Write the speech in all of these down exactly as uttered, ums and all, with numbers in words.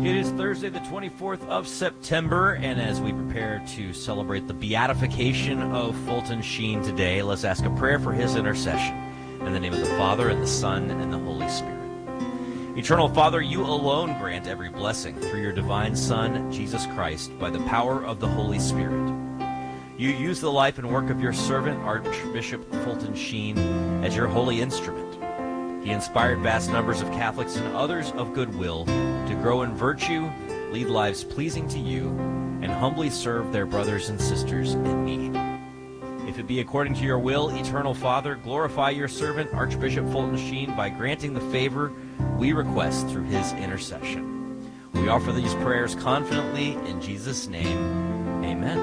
It is Thursday, the twenty-fourth of September, and as we prepare to celebrate the beatification of Fulton Sheen today, let's ask a prayer for his intercession. In the name of the Father, and the Son, and the Holy Spirit. Eternal Father, you alone grant every blessing through your divine Son, Jesus Christ, by the power of the Holy Spirit. You use the life and work of your servant, Archbishop Fulton Sheen, as your holy instrument. He inspired vast numbers of Catholics and others of goodwill to grow in virtue, lead lives pleasing to you, and humbly serve their brothers and sisters in need. If it be according to your will, Eternal Father, glorify your servant, Archbishop Fulton Sheen, by granting the favor we request through his intercession. We offer these prayers confidently in Jesus' name.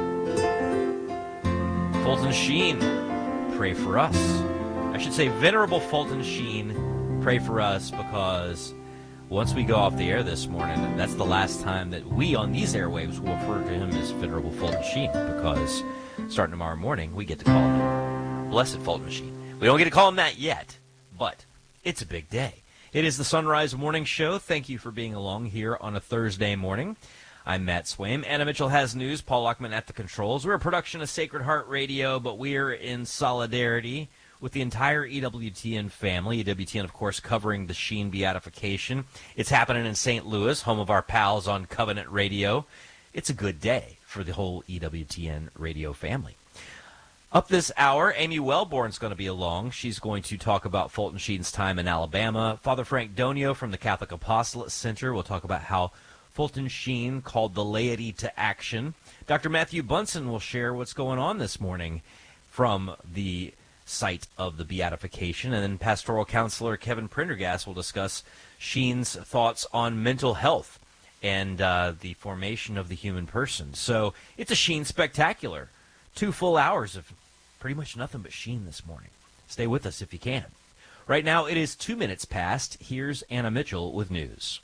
Amen. Fulton Sheen, pray for us. I should say, Venerable Fulton Sheen, pray for us, because once we go off the air this morning, that's the last time that we on these airwaves will refer to him as Venerable Fulton Sheen, because starting tomorrow morning, we get to call him Blessed Fulton Sheen. We don't get to call him that yet, but it's a big day. It is the Sunrise Morning Show. Thank you for being along here on a Thursday morning. I'm Matt Swaim. Anna Mitchell has news. Paul Lockman at the controls. We're a production of Sacred Heart Radio, but we're in solidarity with the entire E W T N family. E W T N, of course, covering the Sheen beatification. It's happening in Saint Louis, home of our pals on Covenant Radio. It's a good day for the whole E W T N radio family. Up this hour, Amy Wellborn's going to be along. She's going to talk about Fulton Sheen's time in Alabama. Father Frank Donio from the Catholic Apostolate Center will talk about how Fulton Sheen called the laity to action. Doctor Matthew Bunson will share what's going on this morning from the site of the beatification. And then pastoral counselor Kevin Prendergast will discuss Sheen's thoughts on mental health and uh, the formation of the human person. So it's a Sheen spectacular. Two full hours of pretty much nothing but Sheen this morning. Stay with us if you can. Right now it is two minutes past. Here's Anna Mitchell with news.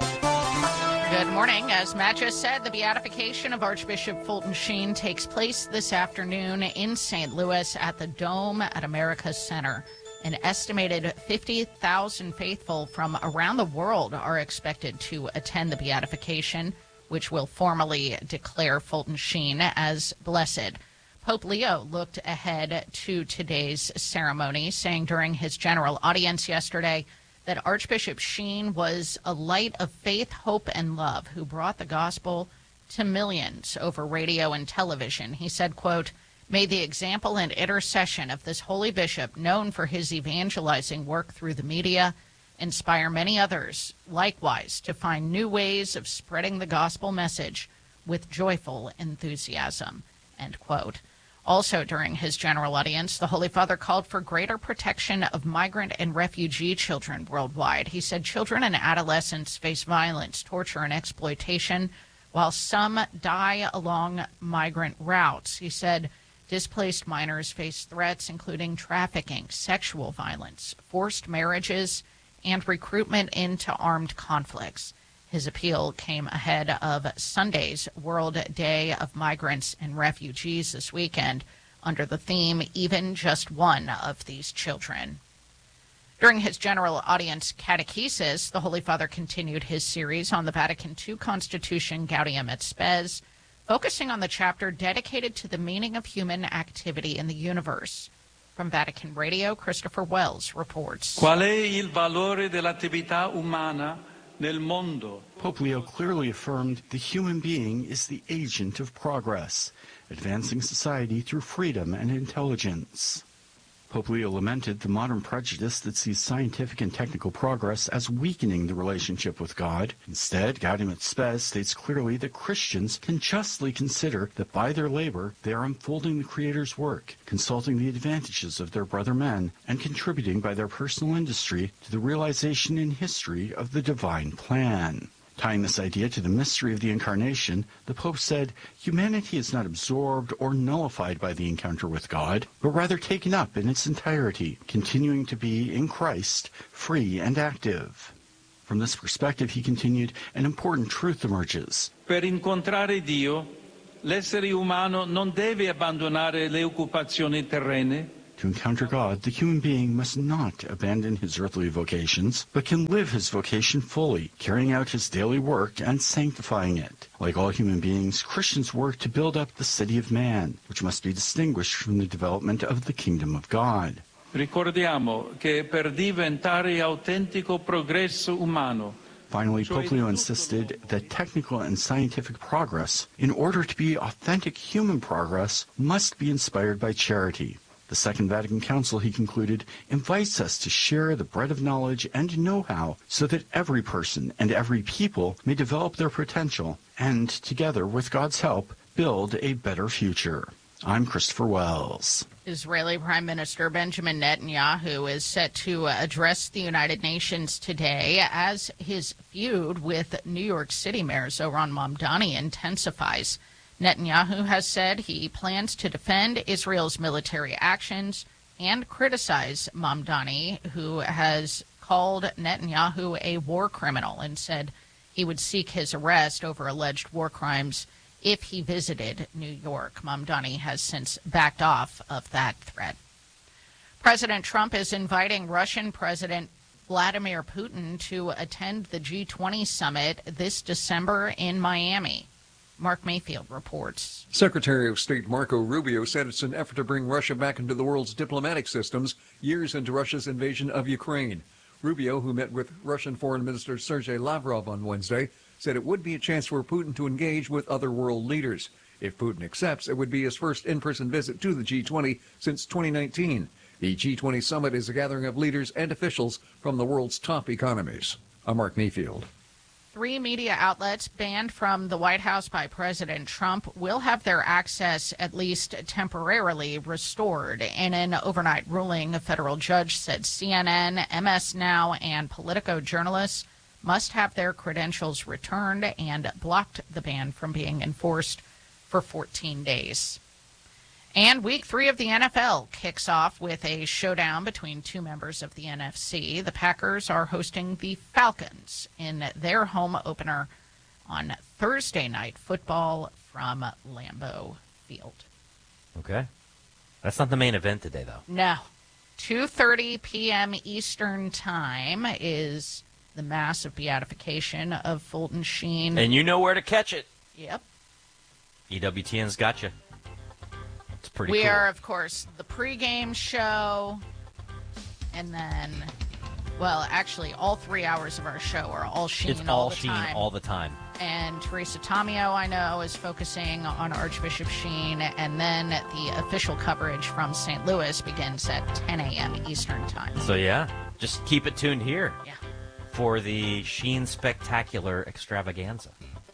Good morning. As Matt just said, the beatification of Archbishop Fulton Sheen takes place this afternoon in Saint Louis at the Dome at America's Center. An estimated fifty thousand faithful from around the world are expected to attend the beatification, which will formally declare Fulton Sheen as blessed. Pope Leo looked ahead to today's ceremony, saying during his general audience yesterday that Archbishop Sheen was a light of faith, hope, and love who brought the gospel to millions over radio and television. He said, quote, "May the example and intercession of this holy bishop, known for his evangelizing work through the media, inspire many others likewise to find new ways of spreading the gospel message with joyful enthusiasm," end quote. Also during his general audience, the Holy Father called for greater protection of migrant and refugee children worldwide. He said children and adolescents face violence, torture, and exploitation, while some die along migrant routes. He said displaced minors face threats including trafficking, sexual violence, forced marriages, and recruitment into armed conflicts. His appeal came ahead of Sunday's World Day of Migrants and Refugees this weekend under the theme, Even Just One of These Children. During his general audience catechesis, the Holy Father continued his series on the Vatican Two Constitution, Gaudium et Spes, focusing on the chapter dedicated to the meaning of human activity in the universe. From Vatican Radio, Christopher Wells reports. Qual è il valore dell'attività umana nel mondo? Pope Leo clearly affirmed the human being is the agent of progress, advancing society through freedom and intelligence. Pope Leo lamented the modern prejudice that sees scientific and technical progress as weakening the relationship with God. Instead, Gaudium et Spes states clearly that Christians can justly consider that by their labor they are unfolding the Creator's work, consulting the advantages of their brother men, and contributing by their personal industry to the realization in history of the divine plan. Tying this idea to the mystery of the Incarnation, the Pope said, humanity is not absorbed or nullified by the encounter with God, but rather taken up in its entirety, continuing to be, in Christ, free and active. From this perspective, he continued, an important truth emerges. Per incontrare Dio, l'essere umano non deve abbandonare le occupazioni terrene, To encounter God, the human being must not abandon his earthly vocations, but can live his vocation fully, carrying out his daily work and sanctifying it. Like all human beings, Christians work to build up the city of man, which must be distinguished from the development of the kingdom of God. Ricordiamo che per diventare autentico progresso umano, Finally, Pope Leo insisted that technical and scientific progress, in order to be authentic human progress, must be inspired by charity. The Second Vatican Council, he concluded, invites us to share the bread of knowledge and know-how so that every person and every people may develop their potential and, together with God's help, build a better future. I'm Christopher Wells. Israeli Prime Minister Benjamin Netanyahu is set to address the United Nations today as his feud with New York City Mayor Zohran Mamdani intensifies. Netanyahu has said he plans to defend Israel's military actions and criticize Mamdani, who has called Netanyahu a war criminal and said he would seek his arrest over alleged war crimes if he visited New York. Mamdani has since backed off of that threat. President Trump is inviting Russian President Vladimir Putin to attend the G twenty summit this December in Miami. Mark Mayfield reports. Secretary of State Marco Rubio said it's an effort to bring Russia back into the world's diplomatic systems years into Russia's invasion of Ukraine. Rubio, who met with Russian Foreign Minister Sergei Lavrov on Wednesday, said it would be a chance for Putin to engage with other world leaders. If Putin accepts, it would be his first in-person visit to the G twenty since twenty nineteen. The G twenty summit is a gathering of leaders and officials from the world's top economies. I'm Mark Mayfield. Three media outlets banned from the White House by President Trump will have their access at least temporarily restored. In an overnight ruling, a federal judge said C N N, M S Now, and Politico journalists must have their credentials returned and blocked the ban from being enforced for fourteen days. And week three of the N F L kicks off with a showdown between two members of the N F C. The Packers are hosting the Falcons in their home opener on Thursday Night Football from Lambeau Field. Okay. That's not the main event today, though. No. two thirty p.m. Eastern Time is the Mass of Beatification of Fulton Sheen. And you know where to catch it. Yep. E W T N's got you. It's pretty we cool. We are, of course, the pregame show, and then, well, actually, all three hours of our show are all Sheen it's all all the Sheen time. all the time. And Teresa Tomeo, I know, is focusing on Archbishop Sheen, and then the official coverage from Saint Louis begins at ten a.m. Eastern Time. So, yeah, just keep it tuned here yeah. for the Sheen Spectacular Extravaganza.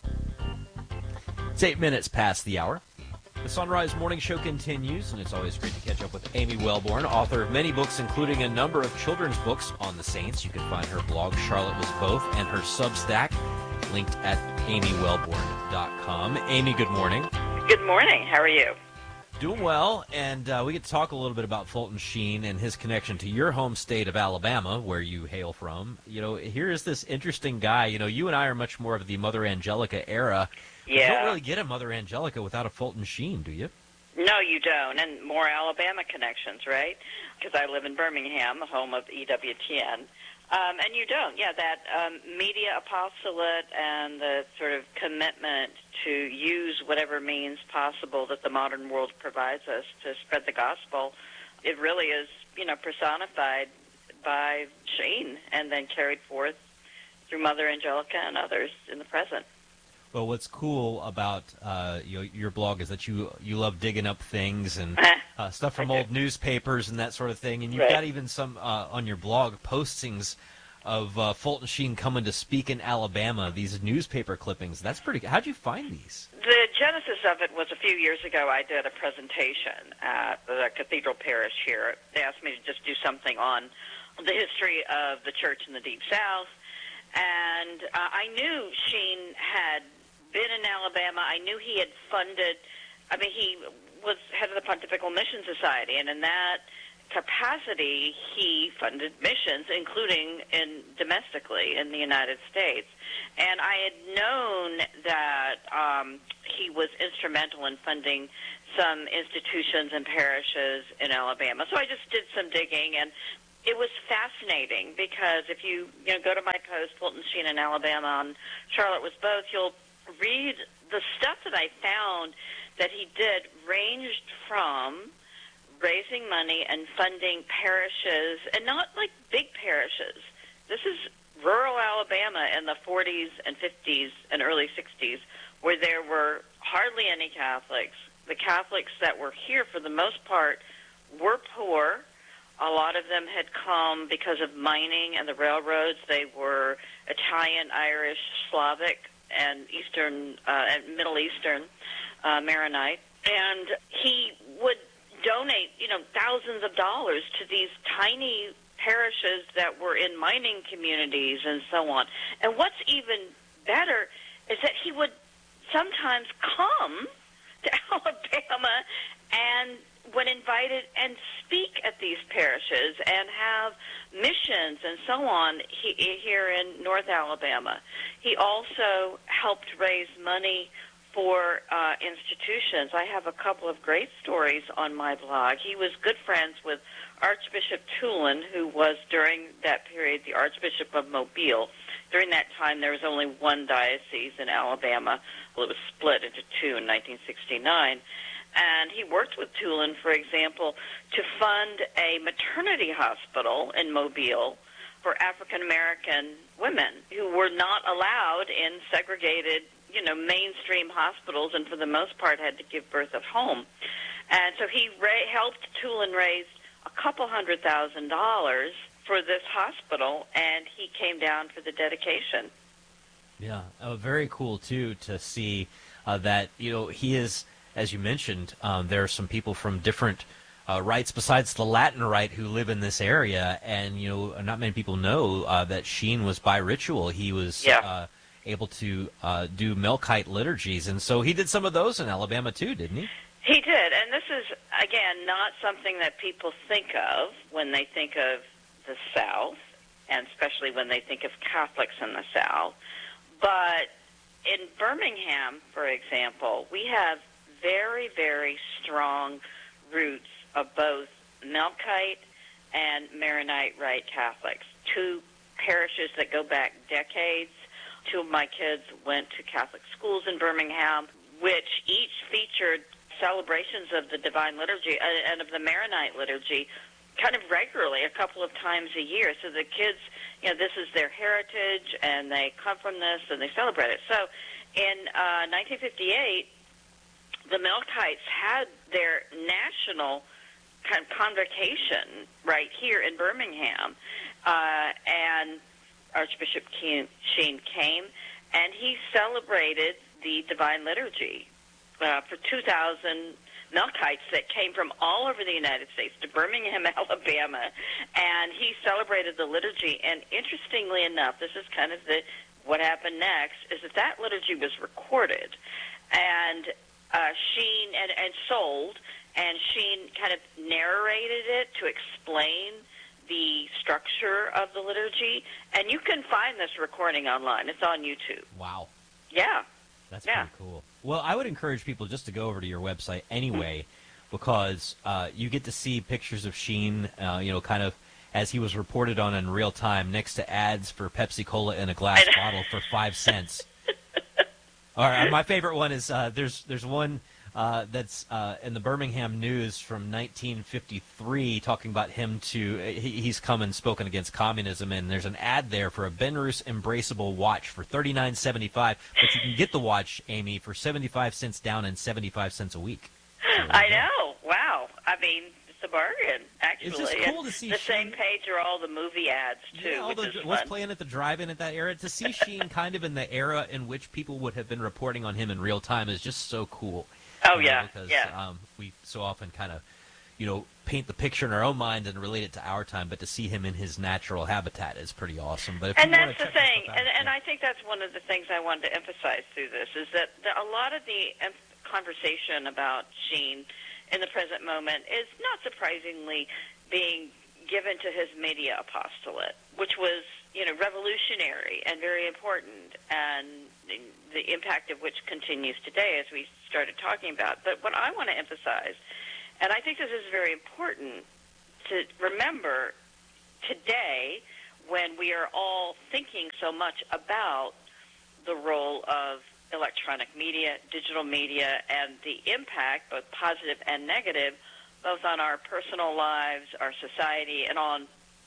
It's eight minutes past the hour. The Sunrise Morning Show continues, and it's always great to catch up with Amy Wellborn, author of many books, including a number of children's books on the Saints. You can find her blog, Charlotte Was Both, and her Substack, linked at amy wellborn dot com. Amy, good morning. Good morning. How are you? Doing well, and uh, we get to talk a little bit about Fulton Sheen and his connection to your home state of Alabama, where you hail from. You know, here is this interesting guy. You know, you and I are much more of the Mother Angelica era. Yeah. You don't really get a Mother Angelica without a Fulton Sheen, do you? No, you don't. And more Alabama connections, right? Because I live in Birmingham, the home of E W T N. Um, and you don't. Yeah, that um, media apostolate and the sort of commitment to use whatever means possible that the modern world provides us to spread the gospel, it really is, you know, personified by Sheen and then carried forth through Mother Angelica and others in the present. Well, what's cool about uh, you know, your blog is that you you love digging up things and uh, stuff from old newspapers and that sort of thing. And you've right. got even some uh, on your blog postings of uh, Fulton Sheen coming to speak in Alabama, these newspaper clippings. That's pretty good. How'd you find these? The genesis of it was a few years ago. I did a presentation at the Cathedral Parish here. They asked me to just do something on the history of the church in the Deep South. And uh, I knew Sheen had been in Alabama. I knew he had funded, I mean, he was head of the Pontifical Mission Society, and in that capacity, he funded missions, including in domestically in the United States. And I had known that um, he was instrumental in funding some institutions and parishes in Alabama. So I just did some digging, and it was fascinating because if you, you know, go to my post, Fulton Sheen in Alabama on Charlotte Was Both, you'll read the stuff that I found that he did ranged from raising money and funding parishes, and not like big parishes. This is rural Alabama in the forties and fifties and early sixties, where there were hardly any Catholics. The Catholics that were here, for the most part, were poor. A lot of them had come because of mining and the railroads. They were Italian, Irish, Slavic, and Eastern, uh, and Middle Eastern uh, Maronite. And he would donate, you know, thousands of dollars to these tiny parishes that were in mining communities and so on. And what's even better is that he would sometimes come to Alabama and when invited and speak at these parishes and have missions and so on he, here in North Alabama. He also helped raise money for uh, institutions. I have a couple of great stories on my blog. He was good friends with Archbishop Tulin, who was during that period the Archbishop of Mobile. During that time, there was only one diocese in Alabama. Well, it was split into two in nineteen sixty-nine. And he worked with Tulin, for example, to fund a maternity hospital in Mobile for African-American women who were not allowed in segregated, you know, mainstream hospitals, and for the most part had to give birth at home. And so he ra- helped Tulin raise a couple hundred thousand dollars for this hospital, and he came down for the dedication. Yeah, uh, very cool, too, to see uh, that, you know, he is, as you mentioned, um, there are some people from different uh, rites besides the Latin rite who live in this area, and, you know, not many people know uh, that Sheen was bi-ritual. He was Yeah. uh, able to uh, do Melkite liturgies, and so he did some of those in Alabama, too, didn't he? He did, and this is, again, not something that people think of when they think of the South, and especially when they think of Catholics in the South. But in Birmingham, for example, we have very, very strong roots of both Melkite and Maronite Rite Catholics, two parishes that go back decades. Two of my kids went to Catholic schools in Birmingham, which each featured celebrations of the Divine Liturgy and of the Maronite Liturgy kind of regularly, a couple of times a year. So the kids, you know, this is their heritage, and they come from this, and they celebrate it. So in uh, nineteen fifty-eight, the Melkites had their national kind of convocation right here in Birmingham, uh, and Archbishop Sheen came, and he celebrated the Divine Liturgy uh, for two thousand Melkites that came from all over the United States to Birmingham, Alabama, and he celebrated the liturgy. And interestingly enough, this is kind of the what happened next, is that that liturgy was recorded, and uh, Sheen and, and sold, and Sheen kind of narrated it to explain the structure of the liturgy, and you can find this recording online. It's on YouTube. Wow. Yeah. That's yeah. pretty cool. Well, I would encourage people just to go over to your website anyway, because uh, you get to see pictures of Sheen, uh, you know, kind of as he was reported on in real time, next to ads for Pepsi Cola in a glass bottle for five cents. All right, my favorite one is uh, there's there's one uh, that's uh, in the Birmingham News from nineteen fifty-three talking about him to he, he's come and spoken against communism, and there's an ad there for a Benrus Embraceable watch for thirty-nine seventy-five, but you can get the watch, Amy, for seventy-five cents down and seventy-five cents a week. So, I know. Wow. I mean, it's a bargain, actually. It's just cool to see the Sheen. same page are all the movie ads, too, Yeah, all which the, is what's fun. playing at the drive-in at that era. To see Sheen kind of in the era in which people would have been reporting on him in real time is just so cool. Oh, you know, yeah, because yeah. um, we so often kind of, you know, paint the picture in our own mind and relate it to our time, but to see him in his natural habitat is pretty awesome. But if and you that's want the to check that thing, stuff out, and, and yeah. I think that's one of the things I wanted to emphasize through this, is that the, a lot of the em- conversation about Sheen in the present moment is not surprisingly being given to his media apostolate, which was, you know, revolutionary and very important, and the impact of which continues today, as we started talking about. But what I want to emphasize, and I think this is very important to remember today when we are all thinking so much about the role of electronic media, digital media, and the impact, both positive and negative, both on our personal lives, our society, and on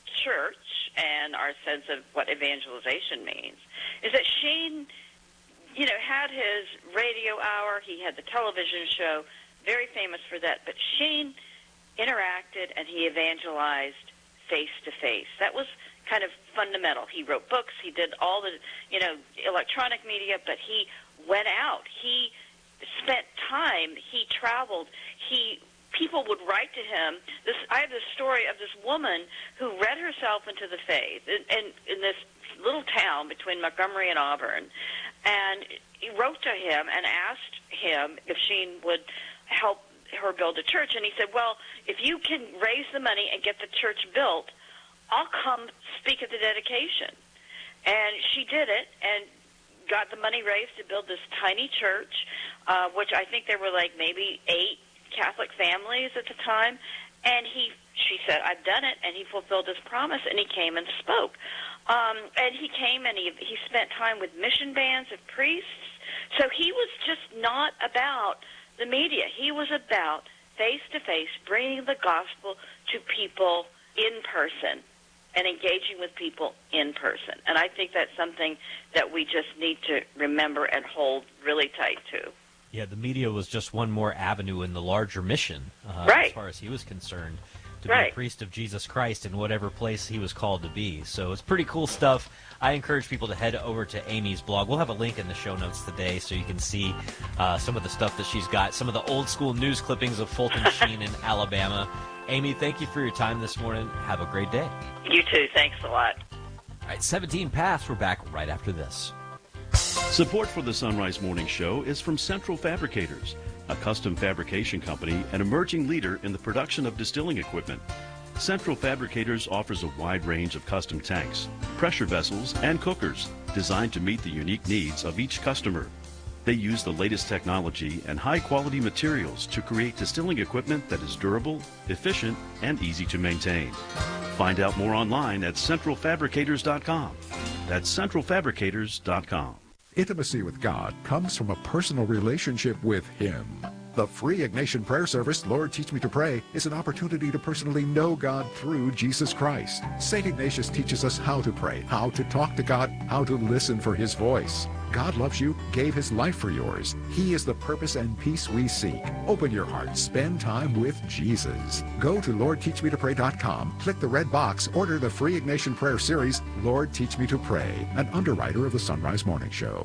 church and our sense of what evangelization means, is that Sheen, you know, had his radio hour, he had the television show, very famous for that, but Sheen interacted and he evangelized face-to-face. That was kind of fundamental. He wrote books, he did all the, you know, electronic media, but he went out. He spent time, he traveled, he people would write to him. This, I have this story of this woman who read herself into the faith in, in, in this little town between Montgomery and Auburn, and he wrote to him and asked him if Sheen would help her build a church. And he said, well, if you can raise the money and get the church built, I'll come speak at the dedication. And she did it and got the money raised to build this tiny church, uh, which I think there were like maybe eight Catholic families at the time, and he, she said, I've done it, and he fulfilled his promise, and he came and spoke. Um, and he came and he, he spent time with mission bands of priests. So he was just not about the media. He was about face-to-face bringing the gospel to people in person and engaging with people in person. And I think that's something that we just need to remember and hold really tight to. Yeah, the media was just one more avenue in the larger mission, uh, right. as far as he was concerned, to right. be a priest of Jesus Christ in whatever place he was called to be. So it's pretty cool stuff. I encourage people to head over to Amy's blog. We'll have a link in the show notes today so you can see uh, some of the stuff that she's got, some of the old school news clippings of Fulton Sheen in Alabama. Amy, thank you for your time this morning. Have a great day. You too. Thanks a lot. All right, seventeen past. We're back right after this. Support for the Sunrise Morning Show is from Central Fabricators, a custom fabrication company and emerging leader in the production of distilling equipment. Central Fabricators offers a wide range of custom tanks, pressure vessels, and cookers designed to meet the unique needs of each customer. They use the latest technology and high-quality materials to create distilling equipment that is durable, efficient, and easy to maintain. Find out more online at central fabricators dot com. That's central fabricators dot com. Intimacy with God comes from a personal relationship with Him. The free Ignatian prayer service, Lord Teach Me to Pray, is an opportunity to personally know God through Jesus Christ. Saint Ignatius teaches us how to pray, how to talk to God, how to listen for His voice. God loves you, gave His life for yours. He is the purpose and peace we seek. Open your heart, spend time with Jesus. Go to lord teach me to pray dot com, click the red box, order the free Ignatian prayer series, Lord Teach Me to Pray, an underwriter of the Sunrise Morning Show.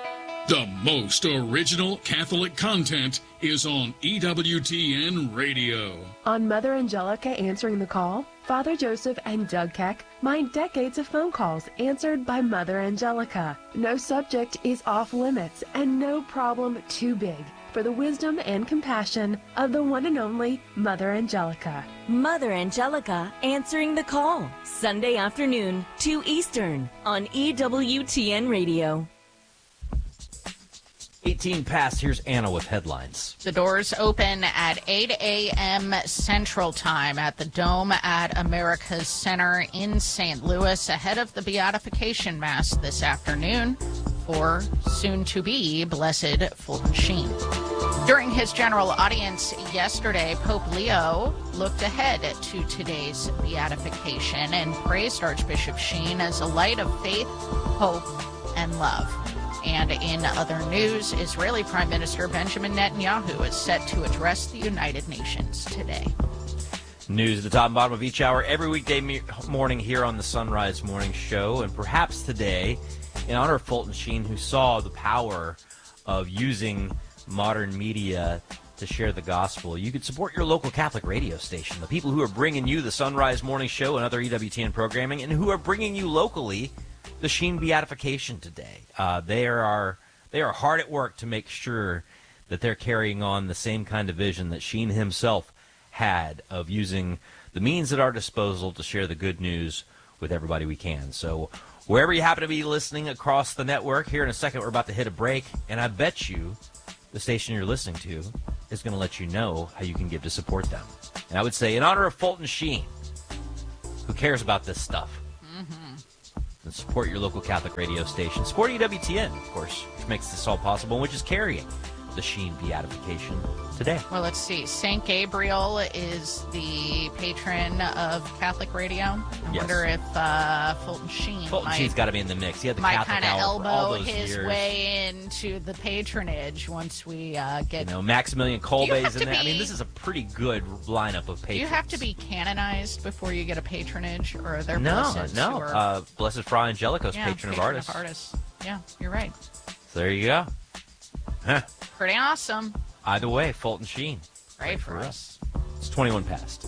The most original Catholic content is on E W T N Radio. On Mother Angelica Answering the Call, Father Joseph and Doug Keck mine decades of phone calls answered by Mother Angelica. No subject is off limits and no problem too big for the wisdom and compassion of the one and only Mother Angelica. Mother Angelica Answering the Call, Sunday afternoon, two Eastern, on E W T N Radio. eighteen past, here's Anna with headlines. The doors open at eight a.m. Central Time at the Dome at America's Center in Saint Louis ahead of the Beatification Mass this afternoon for soon-to-be Blessed Fulton Sheen. During his general audience yesterday, Pope Leo looked ahead to today's beatification and praised Archbishop Sheen as a light of faith, hope, and love. And in other news, Israeli Prime Minister Benjamin Netanyahu is set to address the United Nations today. News at the top and bottom of each hour every weekday me- morning here on the Sunrise Morning Show. And perhaps today, in honor of Fulton Sheen, who saw the power of using modern media to share the gospel, you could support your local Catholic radio station, the people who are bringing you the Sunrise Morning Show and other E W T N programming, and who are bringing you locally the Sheen beatification today. Uh, they are they are hard at work to make sure that they're carrying on the same kind of vision that Sheen himself had of using the means at our disposal to share the good news with everybody we can. So Wherever you happen to be listening across the network, here in a second we're about to hit a break, and I bet you the station you're listening to is going to let you know how you can give to support them. And I would say, in honor of Fulton Sheen, who cares about this stuff, mm-hmm. and support your local Catholic radio station. Support E W T N, of course, which makes this all possible, and which is carrying the Sheen beatification today. Well, let's see. Saint Gabriel is the patron of Catholic radio. I yes. wonder if uh, Fulton Sheen Fulton might, Sheen's got to be in the mix. He had the might Catholic kind of hour for all elbow those his years. way into the patronage once we uh, get... You know, Maximilian Kolbe's in there. Be, I mean, this is a pretty good lineup of patrons. Do you have to be canonized before you get a patronage, or are there no, blesseds no. who are... Uh, Blessed Fra Angelico's yeah, patron, patron of artists. of artists. Yeah, you're right. So there you go. Huh. Pretty awesome. Either way, Fulton Sheen. Pray for us. It's twenty-one past.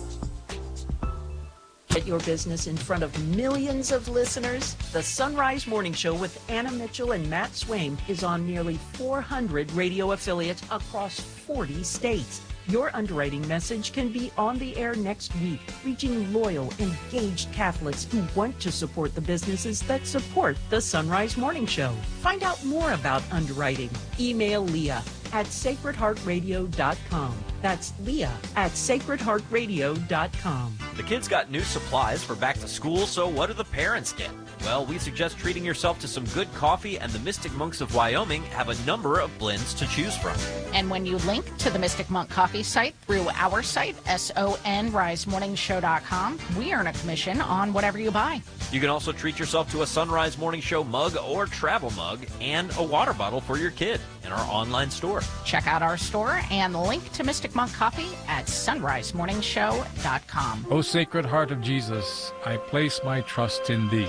Get your business in front of millions of listeners. The Sunrise Morning Show with Anna Mitchell and Matt Swaim is on nearly four hundred radio affiliates across forty states. Your underwriting message can be on the air next week, reaching loyal, engaged Catholics who want to support the businesses that support the Sunrise Morning Show. Find out more about underwriting. Email Leah at sacred heart radio dot com. That's Leah at sacred heart radio dot com. The kids got new supplies for back to school, so what do the parents get? Well, we suggest treating yourself to some good coffee, and the Mystic Monks of Wyoming have a number of blends to choose from. And when you link to the Mystic Monk Coffee site through our site, S O N rise morning show dot com, we earn a commission on whatever you buy. You can also treat yourself to a Sunrise Morning Show mug or travel mug and a water bottle for your kid in our online store. Check out our store and link to Mystic Monk Coffee at sunrise morning show dot com. O Sacred Heart of Jesus, I place my trust in Thee.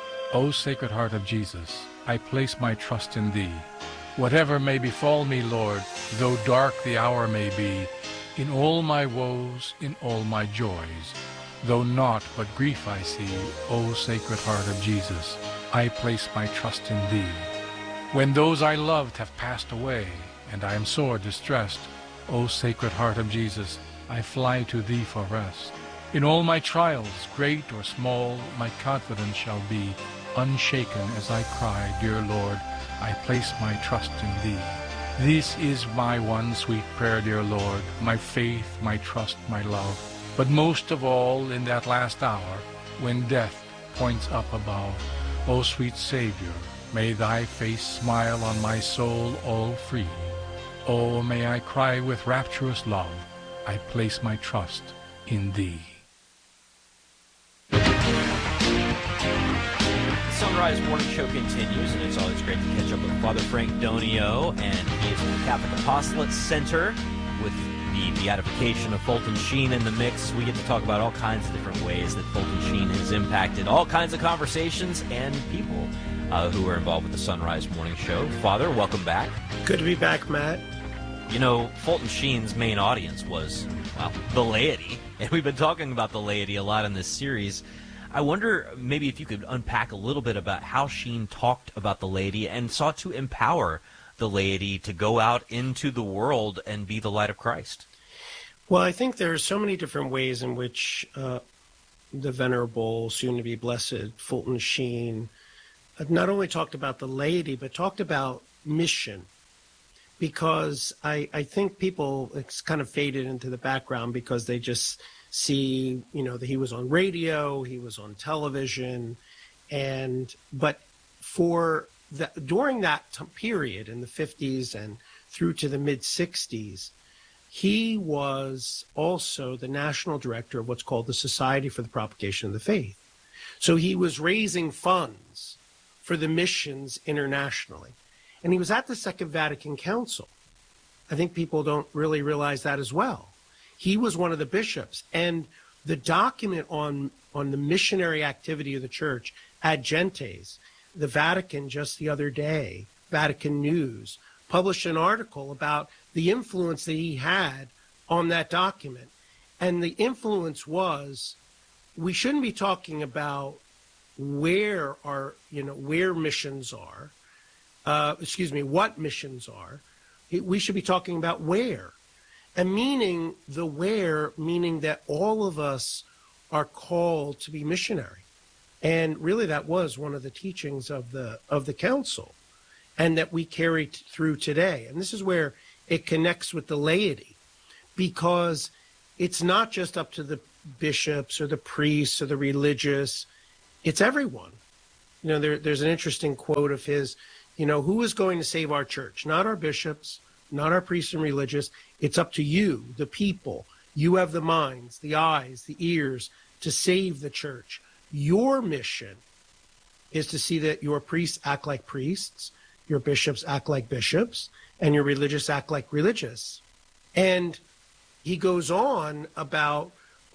O Sacred Heart of Jesus, I place my trust in Thee. Whatever may befall me, Lord, though dark the hour may be, in all my woes, in all my joys, though naught but grief I see, O Sacred Heart of Jesus, I place my trust in Thee. When those I loved have passed away, and I am sore distressed, O Sacred Heart of Jesus, I fly to Thee for rest. In all my trials, great or small, my confidence shall be unshaken as I cry, Dear Lord, I place my trust in Thee. This is my one sweet prayer, dear Lord, my faith, my trust, my love. But most of all, in that last hour, when death points up above, O sweet Savior, may Thy face smile on my soul all free. Oh, may I cry with rapturous love, I place my trust in Thee. Sunrise Morning Show continues, and it's always great to catch up with Father Frank Donio, and he is from the Catholic Apostolate Center with the beatification of Fulton Sheen in the mix. We get to talk about all kinds of different ways that Fulton Sheen has impacted all kinds of conversations and people uh, who are involved with the Sunrise Morning Show. Father, welcome back. Good to be back, Matt. You know, Fulton Sheen's main audience was, well, the laity, and we've been talking about the laity a lot in this series. I wonder maybe if you could unpack a little bit about how Sheen talked about the laity and sought to empower the laity to go out into the world and be the light of Christ. Well, I think there are so many different ways in which uh, the Venerable, soon-to-be blessed Fulton Sheen not only talked about the laity, but talked about mission. Because I, I think people, it's kind of faded into the background because they just see, you know, that he was on radio, he was on television, and but for the, during that t- period in the fifties and through to the mid sixties, he was also the national director of what's called the Society for the Propagation of the Faith. So he was raising funds for the missions internationally. And he was at the Second Vatican Council. I think people don't really realize that as well. He was one of the bishops, and the document on, on the missionary activity of the church, Ad Gentes, the Vatican just the other day, Vatican News, published an article about the influence that he had on that document. And the influence was, we shouldn't be talking about where our, you know, where missions are, uh, excuse me, what missions are. We should be talking about where. And meaning the where, meaning that all of us are called to be missionary. And really that was one of the teachings of the of the council, and that we carry t- through today. And this is where it connects with the laity, because it's not just up to the bishops or the priests or the religious, it's everyone. You know, there, there's an interesting quote of his, you know, who is going to save our church? Not our bishops, not our priests and religious. It's up to you, the people. You have the minds, the eyes, the ears to save the church. Your mission is to see that your priests act like priests, your bishops act like bishops, and your religious act like religious. And he goes on about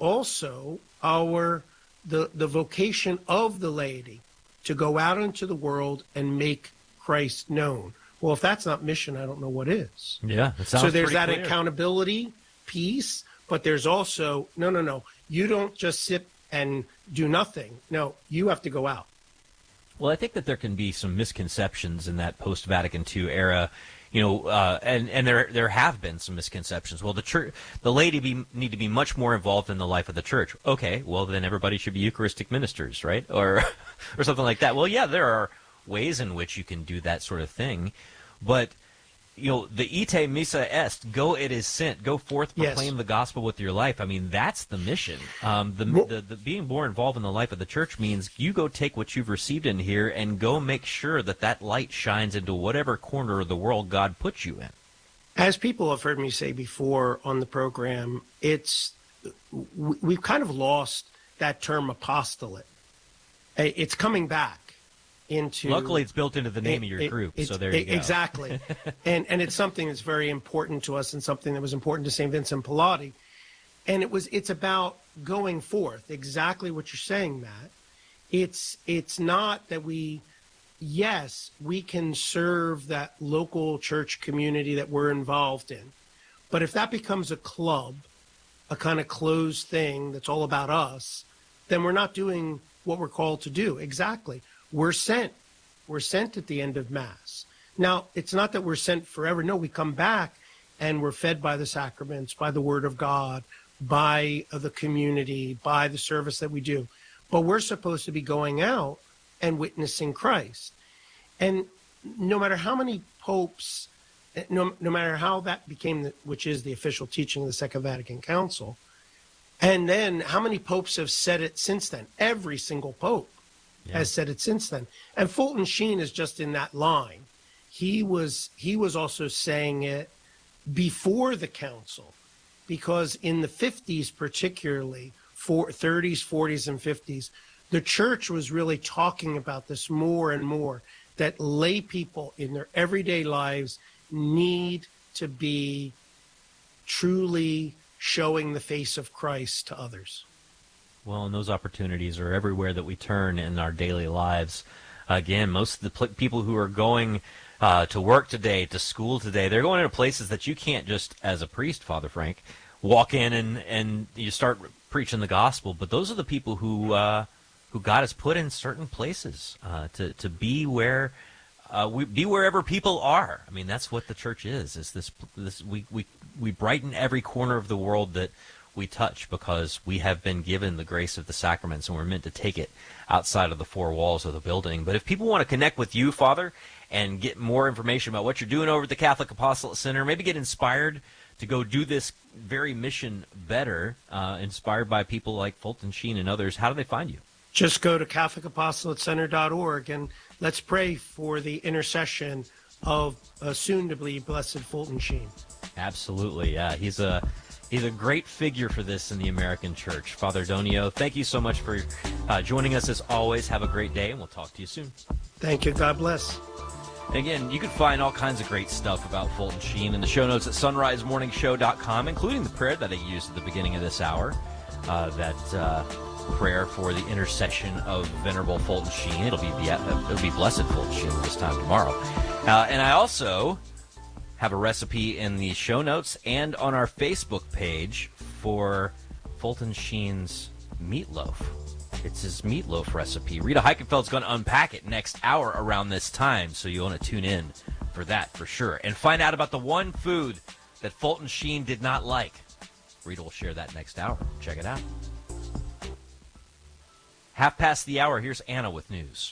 also our the the vocation of the laity to go out into the world and make Christ known. Well, if that's not mission, I don't know what is. Yeah, it sounds so there's that clear. accountability piece, but there's also no, no, no. You don't just sit and do nothing. No, you have to go out. Well, I think that there can be some misconceptions in that post-Vatican Two era, you know, uh, and and there there have been some misconceptions. Well, the church, the laity be, need to be much more involved in the life of the church. Okay, well then everybody should be Eucharistic ministers, right? Or or something like that. Well, yeah, there are ways in which you can do that sort of thing, but you know, the ite missa est, go it is sent, go forth, proclaim yes. the gospel with your life. I mean, that's the mission. Um, the, well, the, the being more involved in the life of the church means you go take what you've received in here and go make sure that that light shines into whatever corner of the world God puts you in. As people have heard me say before on the program, it's we've kind of lost that term apostolate. It's coming back. Into, Luckily, it's built into the name it, of your it, group, it, so there you it, go. Exactly. and and it's something that's very important to us and something that was important to Saint Vincent Pallotti. And it was it's about going forth, exactly what you're saying, Matt. It's it's not that we, yes, we can serve that local church community that we're involved in. But if that becomes a club, a kind of closed thing that's all about us, then we're not doing what we're called to do. Exactly. We're sent. We're sent at the end of Mass. Now, it's not that we're sent forever. No, we come back and we're fed by the sacraments, by the Word of God, by the community, by the service that we do. But we're supposed to be going out and witnessing Christ. And no matter how many popes, no, no matter how that became, the, which is the official teaching of the Second Vatican Council, and then how many popes have said it since then? Every single pope. Yeah. Has said it since then. And Fulton Sheen is just in that line. He was he was also saying it before the council, because in the fifties particularly, for thirties, forties, and fifties, the church was really talking about this more and more, that lay people in their everyday lives need to be truly showing the face of Christ to others. Well, and those opportunities are everywhere that we turn in our daily lives. Again, most of the pl- people who are going uh, to work today, to school today, they're going into places that you can't just, as a priest, Father Frank, walk in and, and you start preaching the gospel. But those are the people who uh, who God has put in certain places uh, to to be where uh, we be wherever people are. I mean, that's what the church is. Is this this we we we brighten every corner of the world that we touch, because we have been given the grace of the sacraments and we're meant to take it outside of the four walls of the building. But if people want to connect with you, Father, and get more information about what you're doing over at the Catholic Apostolate Center, maybe get inspired to go do this very mission better, uh, inspired by people like Fulton Sheen and others, how do they find you? Just go to Catholic Apostolate Center dot org and let's pray for the intercession of a soon-to-be blessed Fulton Sheen. Absolutely, yeah. He's a He's a great figure for this in the American church. Father Donio, thank you so much for uh, joining us as always. Have a great day, and we'll talk to you soon. Thank you. God bless. And again, you can find all kinds of great stuff about Fulton Sheen in the show notes at sunrise morning show dot com, including the prayer that I used at the beginning of this hour, uh, that uh, prayer for the intercession of Venerable Fulton Sheen. It'll be, it'll be Blessed Fulton Sheen this time tomorrow. Uh, and I also have a recipe in the show notes and on our Facebook page for Fulton Sheen's meatloaf. It's his meatloaf recipe. Rita Heichenfeld's going to unpack it next hour around this time, so you want to tune in for that for sure. And find out about the one food that Fulton Sheen did not like. Rita will share that next hour. Check it out. Half past the hour, here's Anna with news.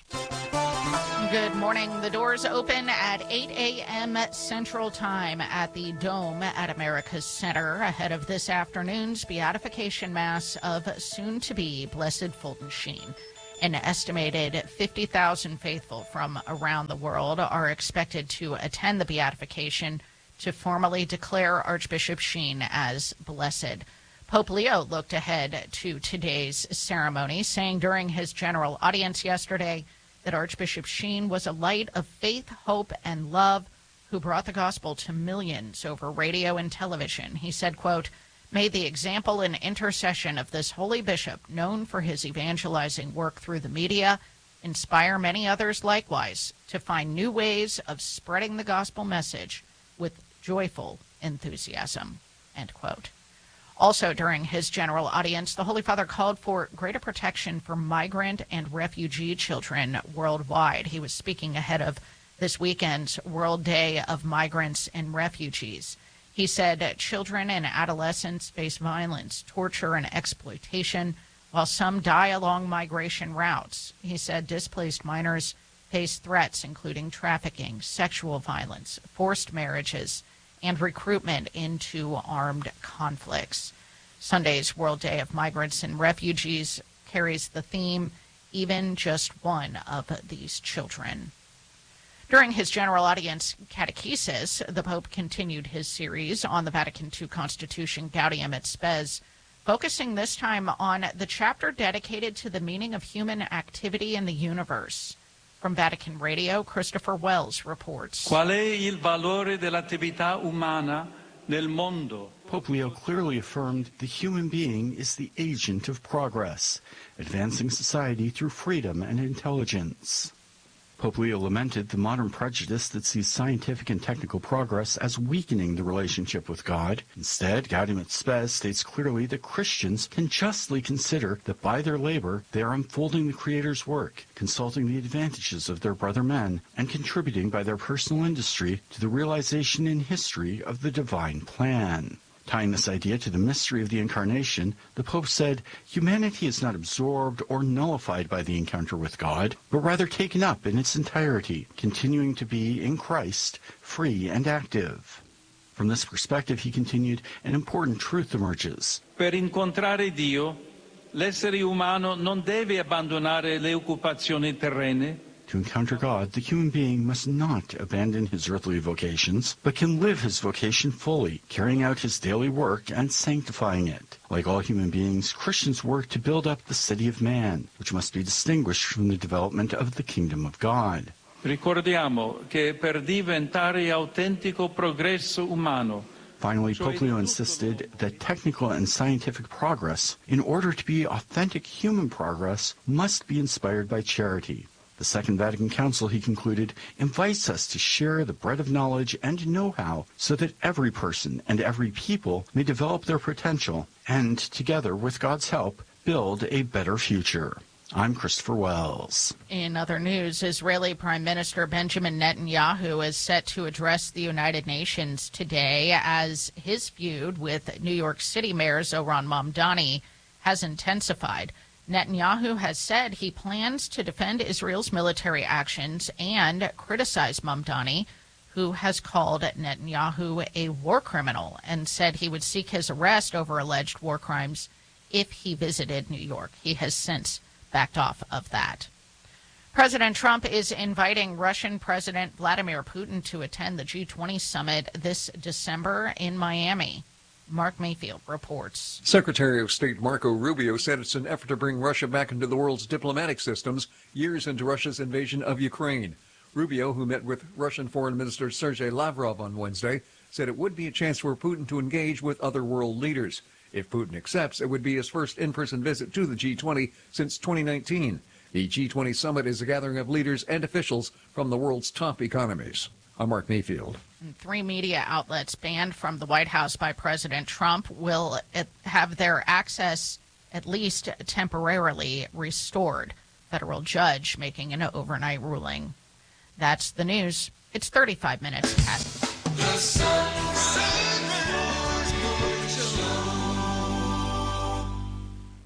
Good morning. The doors open at eight a.m. Central Time at the Dome at America's Center ahead of this afternoon's beatification mass of soon-to-be Blessed Fulton Sheen. An estimated fifty thousand faithful from around the world are expected to attend the beatification to formally declare Archbishop Sheen as blessed. Pope Leo looked ahead to today's ceremony, saying during his general audience yesterday that Archbishop Sheen was a light of faith, hope, and love who brought the gospel to millions over radio and television. He said, quote, "May the example and intercession of this holy bishop, known for his evangelizing work through the media, inspire many others likewise to find new ways of spreading the gospel message with joyful enthusiasm," end quote. Also during his general audience, the Holy Father called for greater protection for migrant and refugee children worldwide. He was speaking ahead of this weekend's World Day of Migrants and Refugees. He said children and adolescents face violence, torture, and exploitation, while some die along migration routes. He said displaced minors face threats including trafficking, sexual violence, forced marriages, and recruitment into armed conflicts. Sunday's World Day of Migrants and Refugees carries the theme, "Even Just One of These Children." During his general audience catechesis, the Pope continued his series on the Vatican two Constitution, Gaudium et Spes, focusing this time on the chapter dedicated to the meaning of human activity in the universe. From Vatican Radio, Christopher Wells reports. Qual è il valore dell'attività umana nel mondo? Pope Leo clearly affirmed the human being is the agent of progress, advancing society through freedom and intelligence. Pope Leo lamented the modern prejudice that sees scientific and technical progress as weakening the relationship with God. Instead, Gaudium et Spes states clearly that Christians can justly consider that by their labor they are unfolding the Creator's work, consulting the advantages of their brother men, and contributing by their personal industry to the realization in history of the divine plan. Tying this idea to the mystery of the Incarnation, the Pope said, humanity is not absorbed or nullified by the encounter with God, but rather taken up in its entirety, continuing to be, in Christ, free and active. From this perspective, he continued, an important truth emerges. Per incontrare Dio, l'essere umano non deve abbandonare le occupazioni terrene. To encounter God, the human being must not abandon his earthly vocations, but can live his vocation fully, carrying out his daily work and sanctifying it. Like all human beings, Christians work to build up the city of man, which must be distinguished from the development of the kingdom of God. Ricordiamo che per diventare autentico progresso umano, Finally, Pope Leo insisted that technical and scientific progress, in order to be authentic human progress, must be inspired by charity. The Second Vatican Council, he concluded, invites us to share the bread of knowledge and know-how so that every person and every people may develop their potential and, together with God's help, build a better future. I'm Christopher Wells. In other news, Israeli Prime Minister Benjamin Netanyahu is set to address the United Nations today as his feud with New York City Mayor Zohran Mamdani has intensified. Netanyahu has said he plans to defend Israel's military actions and criticize Mamdani, who has called Netanyahu a war criminal and said he would seek his arrest over alleged war crimes if he visited New York. He has since backed off of that. President Trump is inviting Russian President Vladimir Putin to attend the G twenty summit this December in Miami. Mark Mayfield reports. Secretary of State Marco Rubio said it's an effort to bring Russia back into the world's diplomatic systems years into Russia's invasion of Ukraine. Rubio, who met with Russian Foreign Minister Sergei Lavrov on Wednesday, said it would be a chance for Putin to engage with other world leaders. If Putin accepts, it would be his first in-person visit to the G twenty since twenty nineteen. The G twenty summit is a gathering of leaders and officials from the world's top economies. I'm Mark Mayfield. Three media outlets banned from the White House by President Trump will have their access at least temporarily restored. Federal judge making an overnight ruling. That's the news. It's thirty-five minutes past. The Sunrise Morning Show.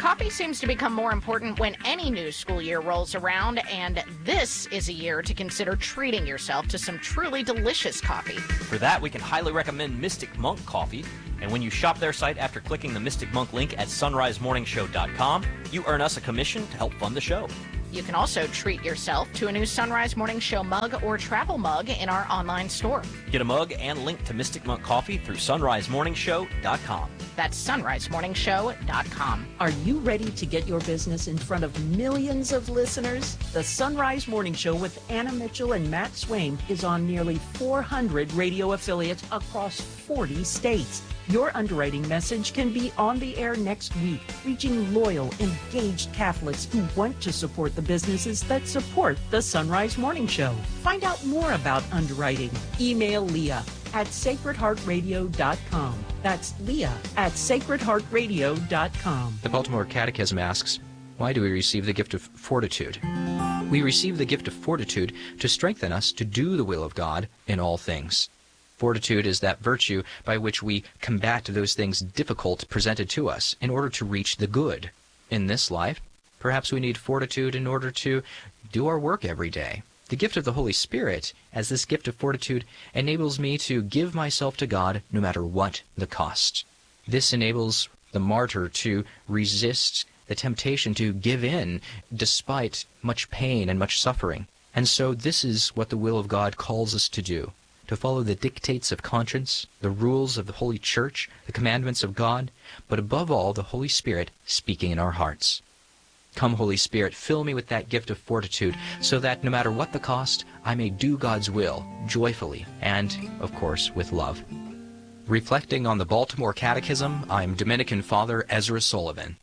coffee seems to become more important when any new school year rolls around, and this is a year to consider treating yourself to some truly delicious coffee. For that, we can highly recommend Mystic Monk Coffee. And when you shop their site after clicking the Mystic Monk link at sunrise morning show dot com, you earn us a commission to help fund the show. You can also treat yourself to a new Sunrise Morning Show mug or travel mug in our online store. Get a mug and link to Mystic Monk Coffee through sunrise morning show dot com. That's sunrise morning show dot com. Are you ready to get your business in front of millions of listeners? The Sunrise Morning Show with Anna Mitchell and Matt Swaim is on nearly four hundred radio affiliates across forty states. Your underwriting message can be on the air next week, reaching loyal, engaged Catholics who want to support the businesses that support the Sunrise Morning Show. Find out more about underwriting. Email Leah at sacred heart radio dot com. That's Leah at sacred heart radio dot com. The Baltimore Catechism asks, why do we receive the gift of fortitude? We receive the gift of fortitude to strengthen us to do the will of God in all things. Fortitude is that virtue by which we combat those things difficult presented to us in order to reach the good. In this life, perhaps we need fortitude in order to do our work every day. The gift of the Holy Spirit, as this gift of fortitude, enables me to give myself to God no matter what the cost. This enables the martyr to resist the temptation to give in despite much pain and much suffering. And so this is what the will of God calls us to do. To follow the dictates of conscience, the rules of the Holy Church, the commandments of God, but above all, the Holy Spirit speaking in our hearts. Come, Holy Spirit, fill me with that gift of fortitude, so that no matter what the cost, I may do God's will joyfully and, of course, with love. Reflecting on the Baltimore Catechism, I'm Dominican Father Ezra Sullivan.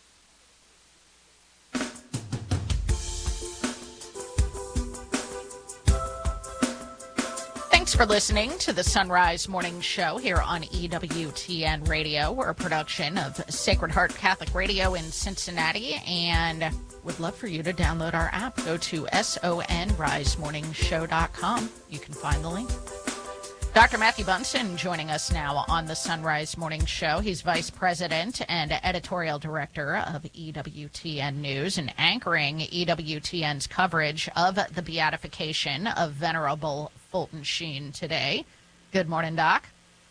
Thanks for listening to the Sunrise Morning Show here on E W T N Radio. We're a production of Sacred Heart Catholic Radio in Cincinnati, and would love for you to download our app. Go to sunrise morning show dot com. You can find the link. Doctor Matthew Bunson joining us now on the Sunrise Morning Show. He's Vice President and Editorial Director of E W T N News and anchoring E W T N's coverage of the beatification of Venerable Fulton Sheen today. Good morning, Doc.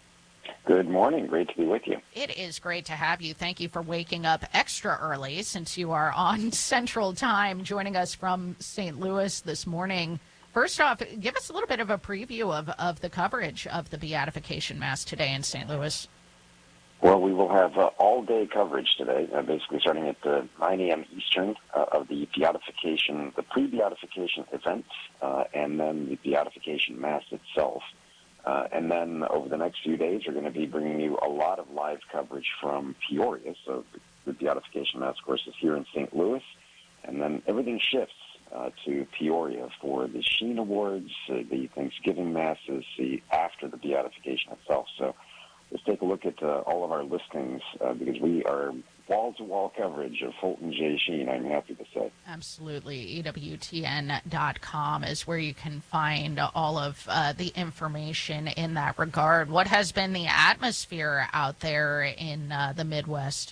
Good morning. Great to be with you. It is great to have you. Thank you for waking up extra early since you are on Central Time, joining us from Saint Louis this morning. First off, give us a little bit of a preview of, of the coverage of the Beatification Mass today in Saint Louis. Well, we will have uh, all-day coverage today, uh, basically starting at uh, nine a.m. Eastern uh, of the beatification, the pre-beatification event, uh, and then the Beatification Mass itself. Uh, and then over the next few days, we're going to be bringing you a lot of live coverage from Peoria. So the Beatification Mass, of course, is here in Saint Louis, and then everything shifts uh, to Peoria for the Sheen Awards, uh, the Thanksgiving Masses, the after the beatification itself. So let's take a look at uh, all of our listings uh, because we are wall-to-wall coverage of Fulton J. Sheen, I'm happy to say. Absolutely. E W T N dot com is where you can find all of uh, the information in that regard. What has been the atmosphere out there in uh, the Midwest?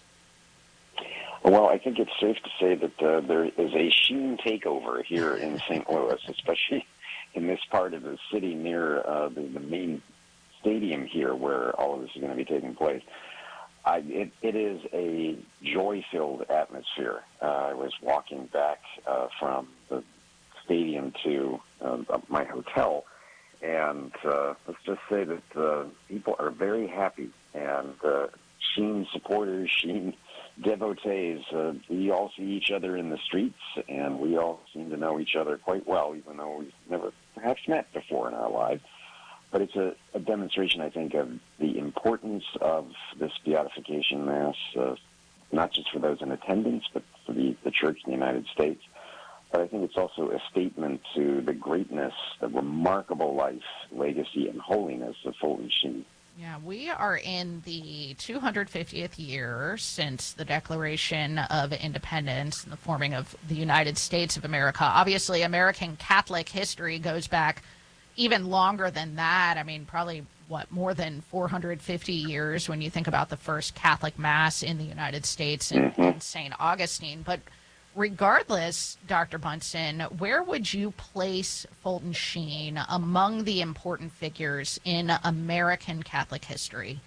Well, I think it's safe to say that uh, there is a Sheen takeover here in Saint Louis, especially in this part of the city near uh, the, the main stadium here where all of this is going to be taking place. I, it, it is a joy-filled atmosphere. Uh, I was walking back uh, from the stadium to uh, my hotel, and uh, let's just say that uh, people are very happy, and uh, Sheen supporters, Sheen devotees, uh, we all see each other in the streets, and we all seem to know each other quite well, even though we've never perhaps met before in our lives. But it's a, a demonstration, I think, of the importance of this beatification Mass, uh, not just for those in attendance, but for the, the Church in the United States. But I think it's also a statement to the greatness, the remarkable life, legacy, and holiness of Fulton Sheen. Yeah, we are in the two hundred fiftieth year since the Declaration of Independence and the forming of the United States of America. Obviously, American Catholic history goes back even longer than that. I mean, probably, what, more than four hundred fifty years when you think about the first Catholic Mass in the United States in, Mm-hmm. in Saint Augustine. But regardless, Doctor Bunson, where would you place Fulton Sheen among the important figures in American Catholic history?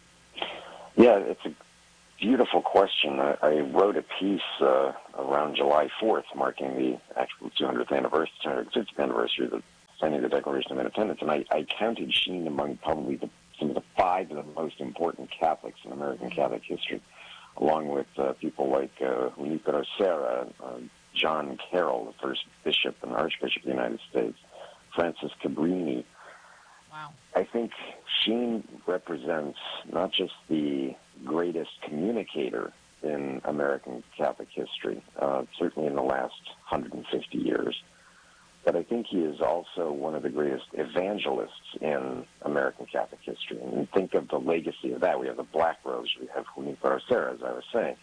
Yeah, it's a beautiful question. I, I wrote a piece uh, around July fourth, marking the actual two hundredth anniversary, two hundred fiftieth anniversary of the signing of the Declaration of Independence, and I, I counted Sheen among probably the, some of the five of the most important Catholics in American Catholic history, along with uh, people like uh, Junípero Serra, uh, John Carroll, the first bishop and archbishop of the United States, Francis Cabrini. Wow. I think Sheen represents not just the greatest communicator in American Catholic history, uh, certainly in the last one hundred fifty years, but I think he is also one of the greatest evangelists in American Catholic history. And think of the legacy of that. We have the Black Rose, we have Junípero Serra, as I was saying.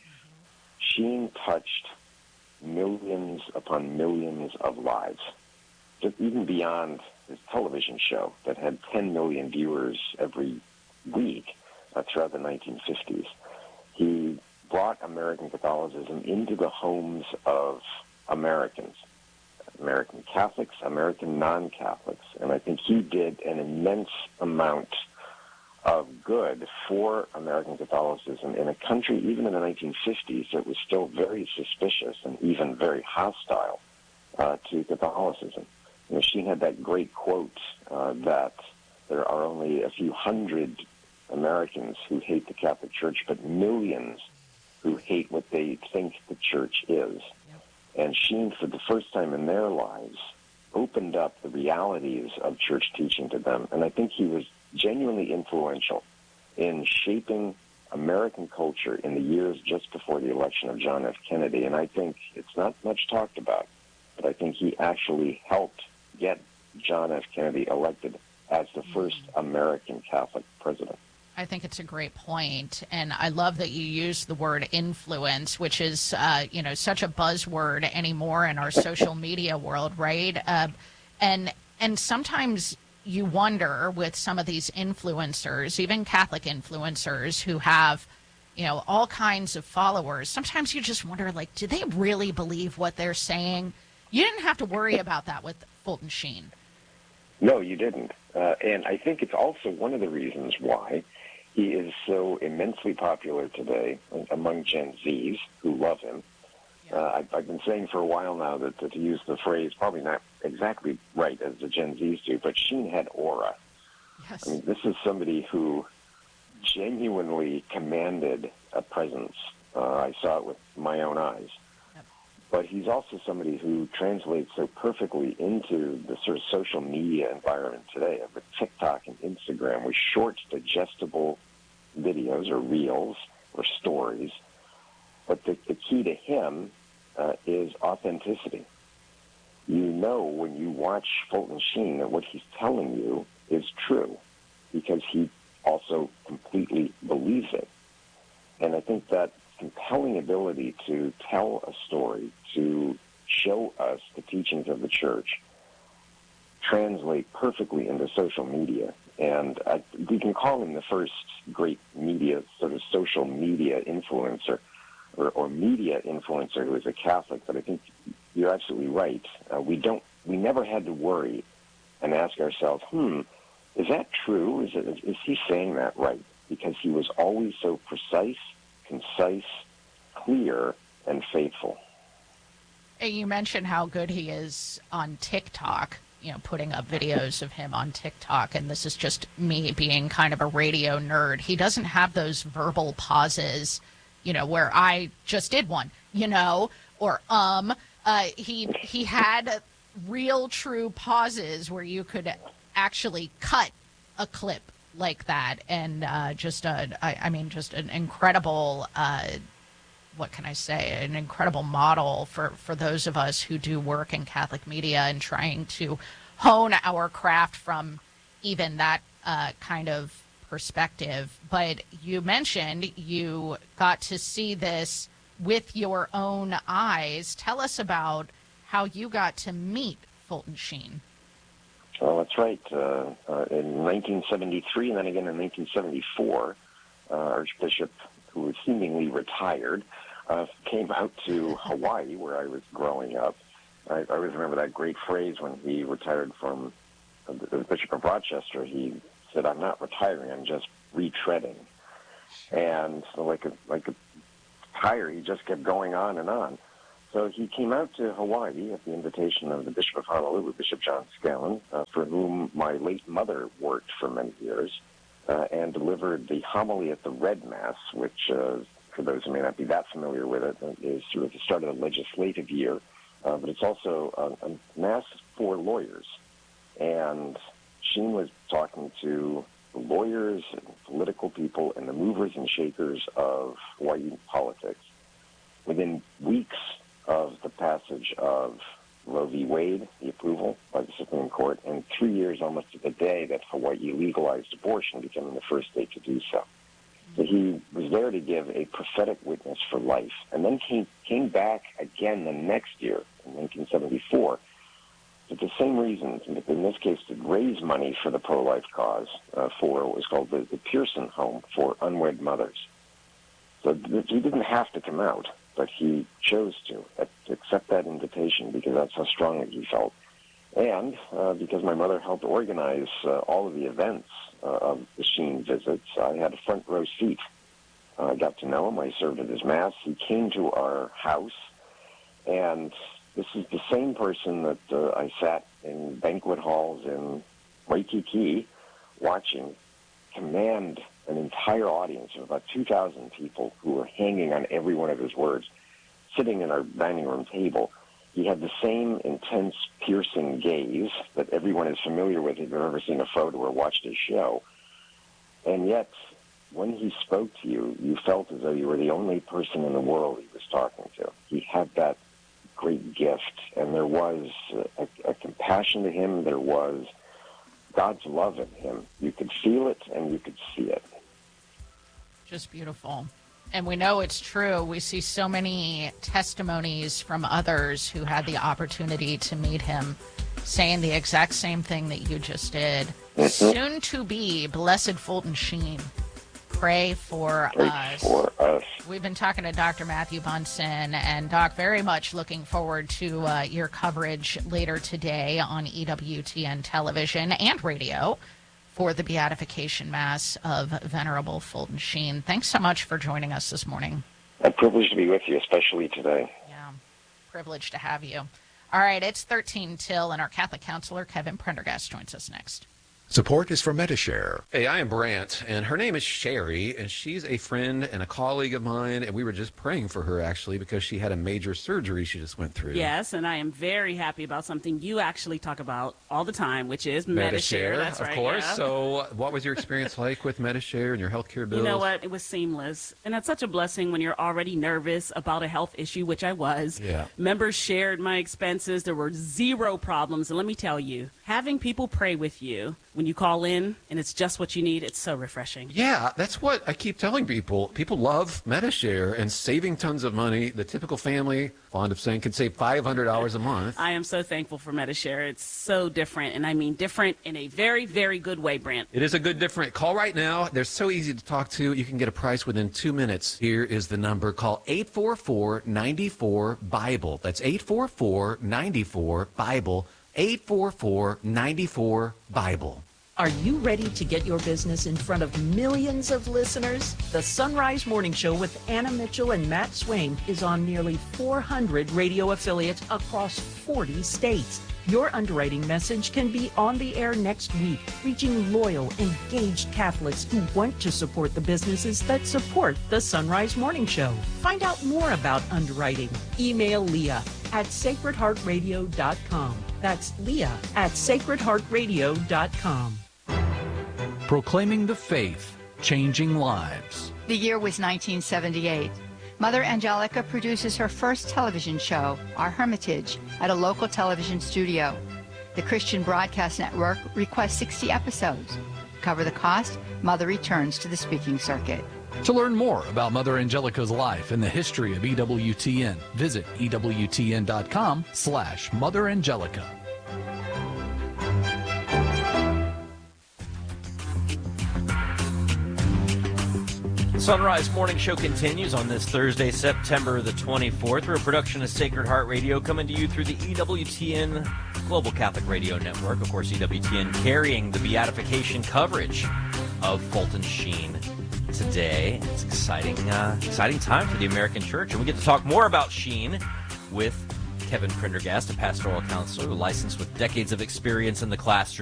Sheen touched millions upon millions of lives, even beyond his television show that had ten million viewers every week uh, throughout the nineteen fifties. He brought American Catholicism into the homes of Americans, American Catholics, American non-Catholics, and I think he did an immense amount of good for American Catholicism in a country, even in the nineteen fifties, that was still very suspicious and even very hostile uh, to Catholicism. You know, Sheen had that great quote uh, that there are only a few hundred Americans who hate the Catholic Church, but millions who hate what they think the Church is. And Sheen, for the first time in their lives, opened up the realities of church teaching to them. And I think he was genuinely influential in shaping American culture in the years just before the election of John F. Kennedy. And I think it's not much talked about, but I think he actually helped get John F. Kennedy elected as the first American Catholic president. I think it's a great point, and I love that you use the word influence, which is, uh, you know, such a buzzword anymore in our social media world, right? Uh, and and sometimes you wonder with some of these influencers, even Catholic influencers who have, you know, all kinds of followers. Sometimes you just wonder, like, do they really believe what they're saying? You didn't have to worry about that with Fulton Sheen. No, you didn't. Uh, and I think it's also one of the reasons why he is so immensely popular today among Gen Zs who love him. Uh, I've, I've been saying for a while now that, that to use the phrase, probably not exactly right as the Gen Zs do, but Sheen had aura. Yes. I mean, this is somebody who genuinely commanded a presence. Uh, I saw it with my own eyes. But he's also somebody who translates so perfectly into the sort of social media environment today, with TikTok and Instagram, with short, digestible videos or reels or stories. But the, the key to him uh, is authenticity. You know when you watch Fulton Sheen that what he's telling you is true, because he also completely believes it. And I think that compelling ability to tell a story, to show us the teachings of the Church, translate perfectly into social media. And I, we can call him the first great media, sort of social media influencer, or, or media influencer who is a Catholic. But I think you're absolutely right. Uh, we don't, we never had to worry and ask ourselves, hmm, is that true? Is, it, is he saying that right? Because he was always so precise, concise, clear, and faithful. You mentioned how good he is on TikTok, you know, putting up videos of him on TikTok, and this is just me being kind of a radio nerd. He doesn't have those verbal pauses, you know, where I just did one, you know, or um. Uh, he he had real, true pauses where you could actually cut a clip like that, and uh, just a, I, I mean, just an incredible, uh, what can I say, an incredible model for, for those of us who do work in Catholic media and trying to hone our craft from even that uh, kind of perspective. But you mentioned you got to see this with your own eyes. Tell us about how you got to meet Fulton Sheen. Well, that's right. Uh, uh, in nineteen seventy-three and then again in nineteen seventy-four, uh, Archbishop, who was seemingly retired, uh, came out to Hawaii, where I was growing up. I, I always remember that great phrase when he retired from uh, the Bishop of Rochester. He said, "I'm not retiring, I'm just retreading." And so like a, like a tire, he just kept going on and on. So he came out to Hawaii at the invitation of the Bishop of Honolulu, Bishop John Scallon, uh, for whom my late mother worked for many years, uh, and delivered the homily at the Red Mass, which, uh, for those who may not be that familiar with it, is sort of the start of the legislative year. Uh, but it's also a, a mass for lawyers. And Sheen was talking to the lawyers and political people and the movers and shakers of Hawaii politics. Within weeks of the passage of Roe v. Wade, the approval by the Supreme Court, and three years almost to the day that Hawaii legalized abortion, becoming the first state to do so. So he was there to give a prophetic witness for life, and then came, came back again the next year, in nineteen seventy-four, for the same reasons, in this case to raise money for the pro-life cause uh, for what was called the, the Pearson Home for unwed mothers. So th- he didn't have to come out, but he chose to, uh, to accept that invitation because that's how strongly he felt. And uh, because my mother helped organize uh, all of the events uh, of the Sheen visits, I had a front row seat. Uh, I got to know him. I served at his Mass. He came to our house, and this is the same person that uh, I sat in banquet halls in Waikiki watching command an entire audience of about two thousand people who were hanging on every one of his words, sitting in our dining room table. He had the same intense, piercing gaze that everyone is familiar with if you've ever seen a photo or watched his show. And yet, when he spoke to you, you felt as though you were the only person in the world he was talking to. He had that great gift, and there was a, a compassion to him. There was God's love in him. You could feel it, and you could see it. Just beautiful. And we know it's true. We see so many testimonies from others who had the opportunity to meet him saying the exact same thing that you just did. Mm-hmm. Soon to be Blessed Fulton Sheen. Pray for Pray us. for us. We've been talking to Doctor Matthew Bunson, and Doc, very much looking forward to uh, your coverage later today on E W T N television and radio for the Beatification Mass of Venerable Fulton Sheen. Thanks so much for joining us this morning. A privilege to be with you, especially today. Yeah, privileged to have you. All right, it's thirteen till, and our Catholic counselor, Kevin Prendergast, joins us next. Support is for Medishare. Hey, I am Brant, and her name is Sherry, and she's a friend and a colleague of mine, and we were just praying for her, actually, because she had a major surgery she just went through. Yes, and I am very happy about something you actually talk about all the time, which is Medishare. Medishare, That's of right, course. yeah. So what was your experience like with Medishare and your healthcare bills? You know what? It was seamless, and that's such a blessing when you're already nervous about a health issue, which I was. Yeah. Members shared my expenses. There were zero problems, and let me tell you, having people pray with you when you call in and it's just what you need, it's so refreshing. Yeah, that's what I keep telling people. People love Medishare and saving tons of money. The typical family, fond of saying, can save five hundred dollars a month. I am so thankful for Medishare. It's so different, and I mean different in a very, very good way, Brant. It is a good different. Call right now. They're so easy to talk to. You can get a price within two minutes. Here is the number. Call eight four four, nine four, BIBLE. That's eight four four, nine four, BIBLE. eight four four, nine four, BIBLE. Are you ready to get your business in front of millions of listeners? The Sunrise Morning Show with Anna Mitchell and Matt Swain is on nearly four hundred radio affiliates across forty states. Your underwriting message can be on the air next week, reaching loyal, engaged Catholics who want to support the businesses that support the Sunrise Morning Show. Find out more about underwriting. Email Leah at sacred heart radio dot com. That's Leah at sacred heart radio dot com. Proclaiming the faith, changing lives. The year was nineteen seventy-eight. Mother Angelica produces her first television show, Our Hermitage, at a local television studio. The Christian Broadcast Network requests sixty episodes. Cover the cost, Mother returns to the speaking circuit. To learn more about Mother Angelica's life and the history of E W T N, visit E W T N dot com slash Mother Angelica. Sunrise Morning Show continues on this Thursday, September the twenty-fourth. We're a production of Sacred Heart Radio, coming to you through the E W T N Global Catholic Radio Network. Of course, E W T N carrying the beatification coverage of Fulton Sheen today. It's exciting, uh, exciting time for the American Church, and we get to talk more about Sheen with Kevin Prendergast, a pastoral counselor licensed with decades of experience in the classroom.